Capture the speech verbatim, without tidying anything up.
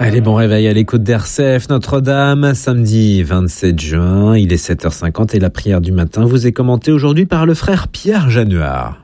Allez, bon réveil à l'écoute d'R C F Notre-Dame, samedi vingt-sept juin, il est sept heures cinquante et la prière du matin vous est commentée aujourd'hui par le frère Pierre Januard.